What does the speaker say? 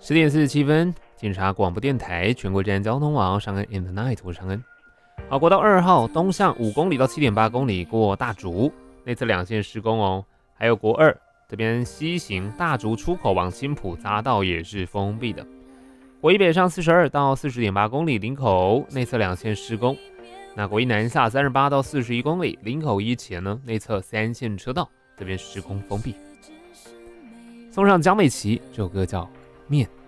10点47分，警察广播电台全国站交通网上恩 in the night， 我是长恩。好，国道2号东向5公里到7.8公里过大竹，内侧2线施工哦。还有国2这边西行大竹出口往青埔匝道也是封闭的。国1北上42到40.8公里林口内侧2线施工。那国1南下38到41公里林口1前呢，内侧3线车道这边施工封闭。送上江美琪这首歌叫《面》。